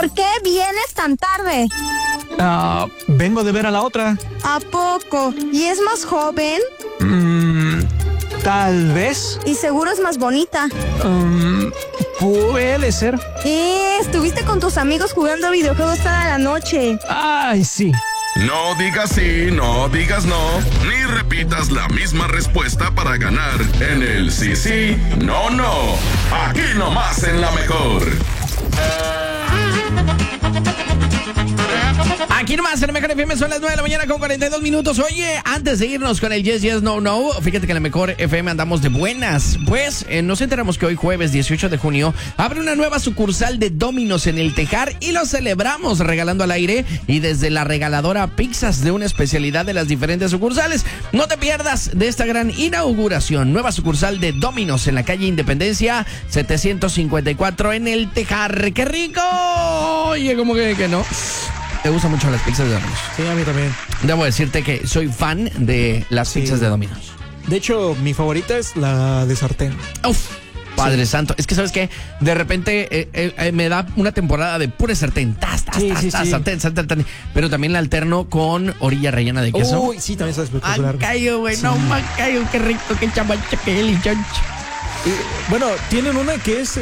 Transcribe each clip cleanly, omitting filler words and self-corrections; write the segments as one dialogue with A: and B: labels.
A: ¿Por qué vienes tan tarde?
B: Vengo de ver a la otra.
A: ¿A poco? ¿Y es más joven?
B: Tal vez.
A: Y seguro es más bonita.
B: Puede ser.
A: Estuviste con tus amigos jugando videojuegos toda la noche.
B: Ay, sí.
C: No digas sí, no digas no, ni repitas la misma respuesta para ganar en el sí, sí, no, no. Aquí nomás en La Mejor.
D: Aquí nomás en la Mejor FM son las 9 de la mañana con 42 minutos. Oye, antes de irnos con el Yes, Yes, No, No, fíjate que en la Mejor FM andamos de buenas. Pues nos enteramos que hoy jueves 18 de junio abre una nueva sucursal de Domino's en el Tejar y lo celebramos regalando al aire y desde la regaladora pizzas de una especialidad de las diferentes sucursales. No te pierdas de esta gran inauguración. Nueva sucursal de Domino's en la calle Independencia 754 en el Tejar. ¡Qué rico! Oye, como que no. ¿Te gustan mucho las pizzas de Domino's?
E: Sí, a mí también.
D: Debo decirte que soy fan de las pizzas de Domino's.
E: De hecho, mi favorita es la de sartén.
D: ¡Uf! Padre santo. Es que, ¿sabes qué? De repente me da una temporada de pura sartén. Sartén. Pero también la alterno con orilla rellena de queso.
E: Uy, sí, también está espectacular.
D: Macayo, güey. Sí. No, macayo. Qué rico, qué chamacha, qué lichoncha.
E: Bueno, tienen una que es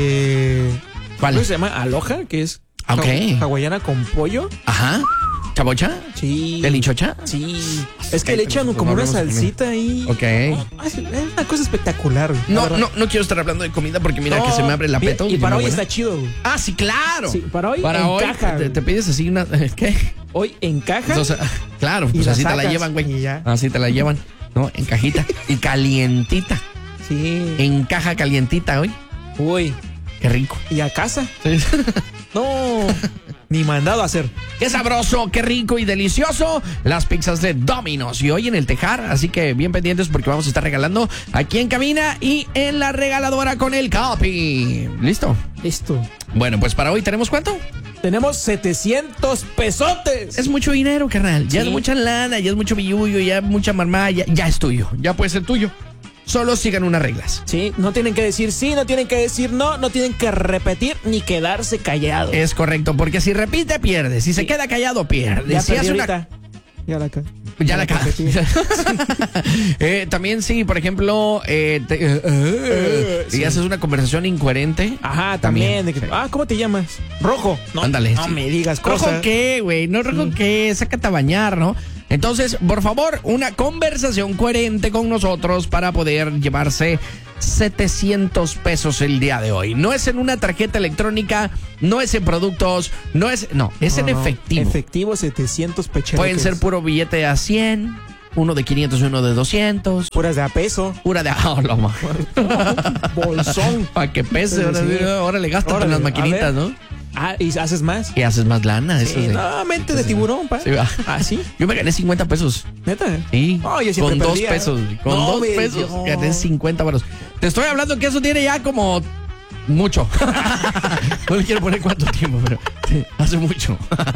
D: ¿Cuál?
E: ¿Cómo se llama? Aloha, que es hawaiana con pollo.
D: Ajá. ¿Chabocha?
E: Sí.
D: ¿Delichocha?
E: Sí. Es que le echan como una salsita ahí.
D: Ok.
E: Es una cosa espectacular.
D: No quiero estar hablando de comida porque mira que se me abre el apetito.
E: Y para hoy está chido.
D: Ah, sí, claro.
E: Sí, para hoy
D: encaja. Te pides así una... ¿Qué?
E: Hoy encaja.
D: Entonces, claro, pues así te la llevan, güey. Así te la llevan, ¿no? En cajita. Y calientita.
E: Sí.
D: Encaja calientita hoy.
E: Uy.
D: Qué rico.
E: ¿Y a casa?
D: Sí.
E: No, ni mandado a hacer.
D: Qué sabroso, qué rico y delicioso las pizzas de Domino's. Y hoy en el Tejar, así que bien pendientes porque vamos a estar regalando aquí en cabina y en la regaladora con el Capi. ¿Listo?
E: Listo.
D: Bueno, pues para hoy tenemos ¿cuánto?
E: Tenemos 700 pesotes.
D: Es mucho dinero, carnal. Ya es mucha lana, ya es mucho billullo, ya mucha marmalla. Ya es tuyo, ya puede ser tuyo. Solo sigan unas reglas.
E: Sí, no tienen que decir sí, no tienen que decir no tienen que repetir ni quedarse callados.
D: Es correcto, porque si repite, pierde. Si se queda callado, pierde.
E: Ya
D: si hace
E: ahorita. Ya la cago.
D: También sí, por ejemplo, si haces una conversación incoherente.
E: Ajá, también. ¿Cómo te llamas? Rojo.
D: No, ándale.
E: No me digas cosas.
D: ¿Rojo qué, güey? No, rojo qué. Sácate a bañar, ¿no? Entonces, por favor, una conversación coherente con nosotros para poder llevarse 700 pesos el día de hoy. No es en una tarjeta electrónica, no es en productos, es en efectivo.
E: Efectivo, 700 pecheros.
D: Pueden ser puro billete de a 100, uno de 500 y uno de 200.
E: Puras de a peso.
D: Pura de
E: bolsón.
D: Para que pese, ahora le gastan en las maquinitas, ¿no?
E: ¿Y haces más?
D: Y haces más lana.
E: Sí, no, mente de tiburón, pa.
D: Sí, ¿sí? Yo me gané 50 pesos.
E: ¿Neta?
D: Sí.
E: Oh, yo siempre
D: con
E: perdía.
D: 2 pesos. Con 2 pesos gané 50 varos. Te estoy hablando que eso tiene ya como mucho. No le quiero poner cuánto tiempo, pero hace mucho.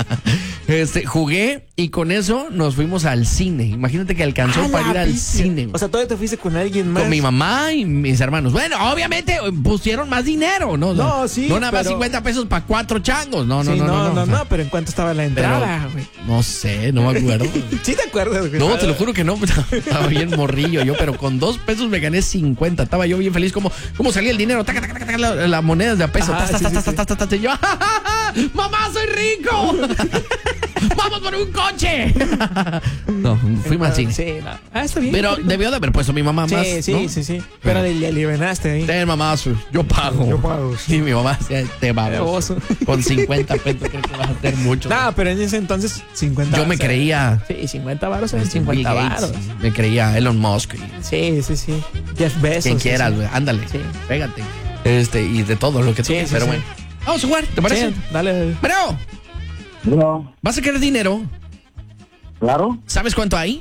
D: Jugué y con eso nos fuimos al cine. Imagínate que alcanzó para ir al cine.
E: O sea, todavía te fuiste con alguien más.
D: Con mi mamá y mis hermanos. Bueno, obviamente pusieron más dinero, ¿no?
E: No, sí.
D: No nada más 50 pesos para 4 changos. No,
E: pero ¿en cuánto estaba la entrada, güey?
D: No sé, no me acuerdo.
E: ¿Sí te acuerdas, güey?
D: No, te lo juro que no. Estaba bien morrillo yo, pero con 2 pesos me gané 50. Estaba yo bien feliz. Como salía el dinero. Las monedas de a peso. Yo, ¡mamá, soy rico! ¡Vamos por un coche! No, fuimos al cine.
E: Sí, no. Está bien.
D: Pero debió de haber puesto mi mamá más.
E: Sí. Pero le liberaste ahí.
D: Ten, mamá, yo pago. Sí, mi mamá, te vamos. Con 50 pesos creo que vas a hacer mucho.
E: No, pero en ese entonces 50.
D: Yo me creía.
E: Sí, 50 varos es 50 varos.
D: Me creía Elon Musk.
E: Sí. Jeff Bezos.
D: Quien quieras, güey. Ándale. Sí. Pégate. Y de todo lo que tú quieras. Pero bueno. Vamos a jugar, ¿te parece?
E: Sí, dale.
D: Pero.
F: No.
D: ¿Vas a querer dinero?
F: Claro.
D: ¿Sabes cuánto hay?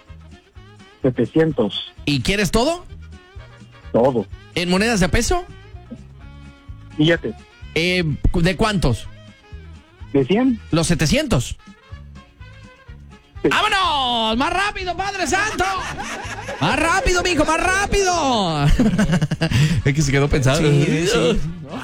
F: 700.
D: ¿Y quieres todo?
F: Todo.
D: ¿En monedas de peso?
F: Billetes.
D: ¿De cuántos?
F: ¿De 100?
D: ¿Los 700?
F: Sí.
D: ¡Vámonos! ¡Más rápido, Padre Santo! ¡Más rápido, mijo! ¡Más rápido! Es que se quedó pensando.
E: Sí.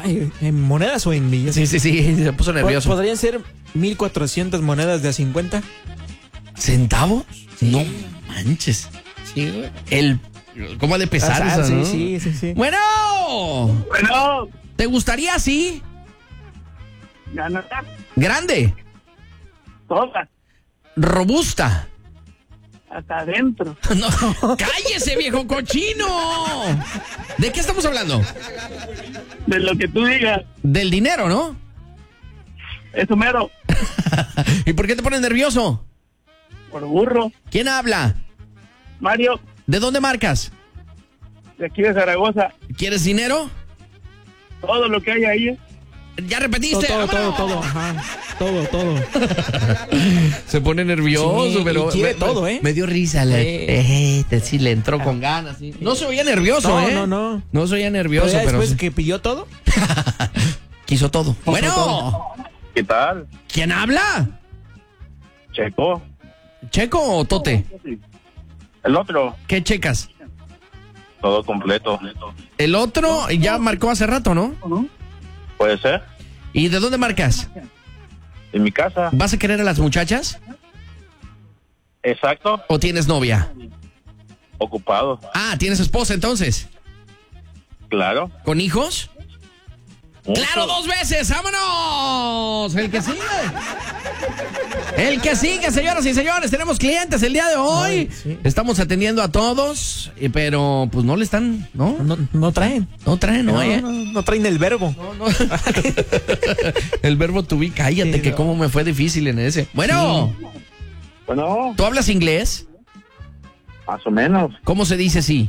E: Ay, ¿en monedas o en billetes?
D: Sí, se puso nervioso.
E: ¿Podrían ser 1,400 monedas de a 50?
D: ¿Centavos?
E: Sí.
D: No manches.
E: Sí, güey.
D: ¿Cómo ha de pesar eso, no?
E: Sí.
D: Bueno,
F: Bueno,
D: ¿te gustaría así?
F: ganar
D: Grande,
F: todas,
D: robusta.
F: hasta adentro.
D: No, cállese, viejo cochino. ¿De qué estamos hablando?
F: De lo que tú digas,
D: Del dinero, ¿no?
F: eso mero,
D: ¿Y por qué te pones nervioso?
F: por burro.
D: ¿Quién habla?
F: Mario,
D: ¿De dónde marcas?
F: de aquí de Zaragoza,
D: ¿Quieres dinero?
F: todo lo que hay ahí,
D: Ya repetiste.
E: Todo.
D: ¡Vámonos!
E: Ajá. Todo.
D: Se pone nervioso,
E: Sí,
D: pero
E: y quiere todo, ¿eh?
D: Me dio risa. Sí, le entró con ganas. ¿Sí? No se oía nervioso,
E: No,
D: ¿eh?
E: no.
D: No se oía nervioso,
E: Pero ya
D: pero
E: después
D: sí.
E: que pidió todo.
D: Quiso todo. Bueno,
E: todo.
F: ¿qué tal?
D: ¿quién habla?
F: Checo,
D: ¿Checo o Tote?
F: el otro,
D: ¿Qué checas?
F: todo completo.
D: El otro ya marcó hace rato, ¿no?
F: Puede ser,
D: ¿Y de dónde marcas?
F: en mi casa,
D: ¿Vas a querer a las muchachas
F: exacto,
D: o tienes novia?
F: ocupado,
D: Ah, ¿tienes esposa entonces?
F: claro.
D: ¿Con hijos? ¡Claro, 2 veces! ¡Vámonos! El que sigue. El que sigue, señoras y señores. Tenemos clientes el día de hoy.
E: Ay, sí.
D: Estamos atendiendo a todos, pero pues no le están, ¿no?
E: No traen.
D: No traen, ¿no? ¿eh?
E: No traen el verbo.
D: No. El verbo to be, cállate,
E: Sí,
D: que
E: no.
D: cómo me fue difícil en ese. Bueno,
F: Bueno,
D: ¿tú hablas inglés?
F: más o menos.
D: ¿Cómo se dice sí?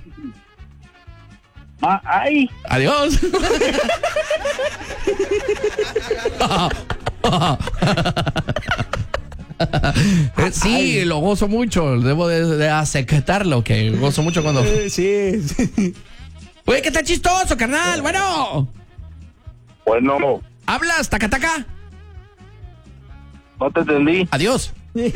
F: Ay,
D: Adiós. Sí, lo gozo mucho. Debo de aceptarlo, que gozo mucho cuando...
E: Sí.
D: Oye, ¿qué tal chistoso, carnal? Bueno,
F: bueno,
D: ¿hablas tacataca?
F: no te entendí.
D: Adiós.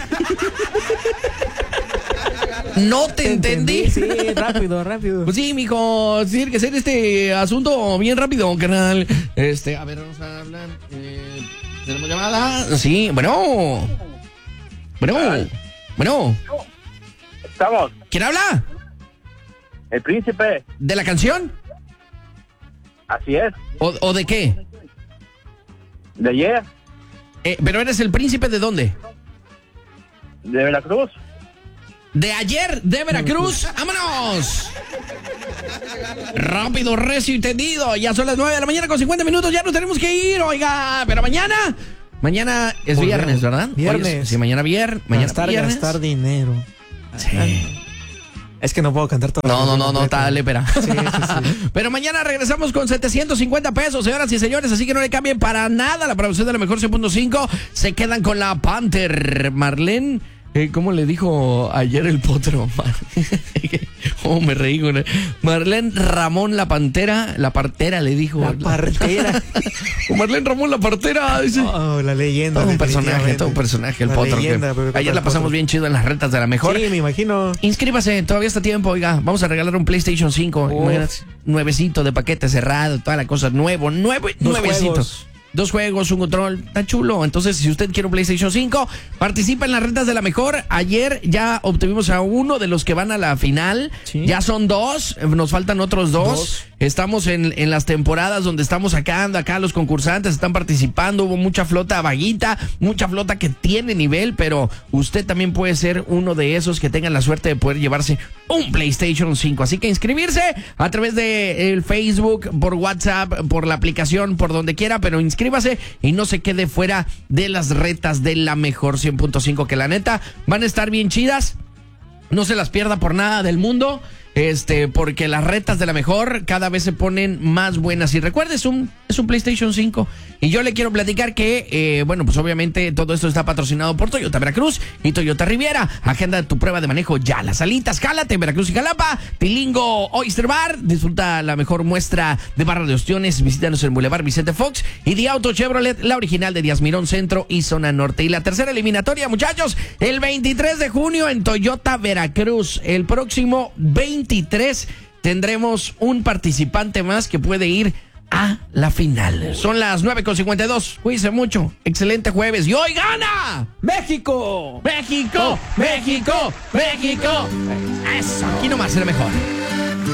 D: No te entendí.
E: Sí, rápido.
D: Pues sí, mijo, sí, hay que hacer este asunto bien rápido, carnal. A ver, vamos a hablar. ¿Tenemos llamada? Sí, bueno.
F: Estamos,
D: ¿Quién habla?
F: el príncipe,
D: ¿De la canción?
F: así es,
D: ¿O de qué?
F: de ayer,
D: ¿Pero eres el príncipe de dónde?
F: de Veracruz.
D: De ayer, de Veracruz. ¡Vámonos! Rápido, recio y tendido. Ya son las 9 de la mañana con 50 minutos. Ya nos tenemos que ir, oiga. Pero mañana es
E: Volvemos.
D: viernes, ¿verdad?
E: Viernes.
D: Oye, sí, mañana viernes.
E: Gastar dinero.
D: Sí.
E: Es que no puedo cantar todo.
D: No, dale, espera.
E: Sí.
D: Pero mañana regresamos con 750 pesos, señoras y señores, así que no le cambien para nada la producción de la mejor 100.5. Se quedan con la Panther. Marlene, ¿cómo le dijo ayer el potro? Oh, me reí con él. Marlene Ramón la partera le dijo.
E: La partera.
D: Marlene Ramón la partera. Dice.
E: Oh, la leyenda.
D: Todo un personaje, el
E: La
D: potro.
E: leyenda, pero
D: Ayer la pasamos
E: potro.
D: bien chido en las retas de la mejor.
E: Sí, me imagino.
D: Inscríbase, todavía está tiempo, oiga. Vamos a regalar un PlayStation 5.
E: Uf.
D: Imagínate, nuevecito de paquete cerrado, toda la cosa. Nuevecito.
E: Juegos.
D: 2 juegos, un control, está chulo. Entonces, si usted quiere un PlayStation 5, participa en las retas de la mejor. Ayer ya obtuvimos a uno de los que van a la final.
E: Sí.
D: Ya son 2, nos faltan otros 2. Estamos en las temporadas donde estamos sacando acá los concursantes, están participando. Hubo mucha flota vaguita, mucha flota que tiene nivel, pero usted también puede ser uno de esos que tengan la suerte de poder llevarse un PlayStation 5. Así que inscribirse a través de el Facebook, por WhatsApp, por la aplicación, por donde quiera, pero inscríbase y no se quede fuera de las retas de la mejor 100.5, que la neta van a estar bien chidas. No se las pierda por nada del mundo. Porque las retas de la mejor cada vez se ponen más buenas. Y recuerde, es un PlayStation 5. Y yo le quiero platicar que, pues obviamente todo esto está patrocinado por Toyota Veracruz y Toyota Riviera. Agenda tu prueba de manejo ya. Las alitas, cálate, Veracruz y Jalapa. Tilingo Oyster Bar. Disfruta la mejor muestra de barra de ostiones. Visítanos en Boulevard Vicente Fox. Y The Auto Chevrolet, la original de Díaz Mirón Centro y Zona Norte. Y la tercera eliminatoria, muchachos, el 23 de junio en Toyota Veracruz. El próximo 23 tendremos un participante más que puede ir a la final. Son las 9:52. Cuídense mucho. Excelente jueves. Y hoy gana
E: ¡México!
D: México, México, México. Eso, aquí nomás es el mejor.